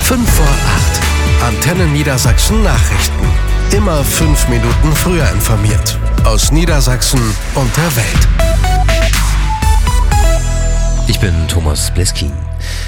5 vor 8. Antenne Niedersachsen Nachrichten. Immer 5 Minuten früher informiert. Aus Niedersachsen und der Welt. Ich bin Thomas Bleskin.